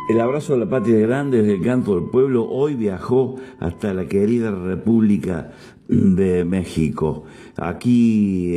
El abrazo a la patria grande desde el canto del pueblo hoy viajó hasta la querida República de México. Aquí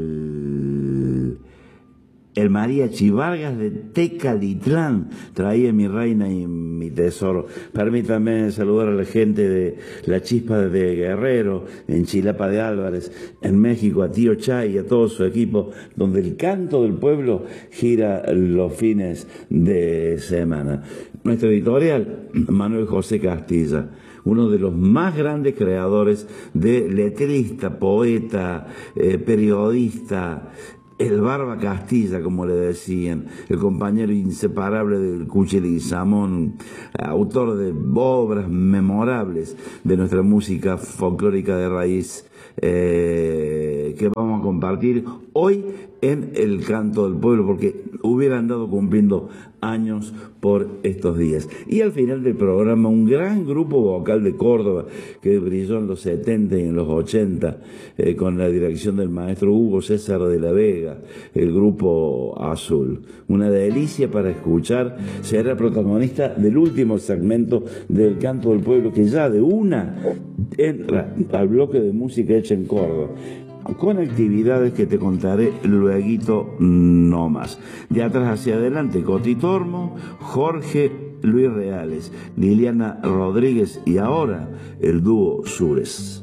el Mariachi Vargas de Tecalitlán traía mi reina y mi tesoro. Permítanme saludar a la gente de La Chispa de Guerrero, en Chilapa de Álvarez, en México, a Tío Chay y a todo su equipo, donde el canto del pueblo gira los fines de semana. Nuestro editorial, Manuel José Castilla, uno de los más grandes creadores de letrista, poeta, periodista, el Barba Castilla, como le decían, el compañero inseparable del Cuchi Leguizamón, autor de obras memorables de nuestra música folclórica de raíz, que vamos a compartir hoy en el Canto del Pueblo, porque hubiera andado cumpliendo años por estos días. Y al final del programa, un gran grupo vocal de Córdoba que brilló en los 70 y en los 80 con la dirección del maestro Hugo César de la Vega, el grupo Azul. Una delicia para escuchar. Será protagonista del último segmento del Canto del Pueblo, que ya de una entra al bloque de música hecha en Córdoba, con actividades que te contaré lueguito nomás. De atrás hacia adelante, Coti Tormo, Jorge Luis Reales, Liliana Rodríguez y ahora el dúo Sures.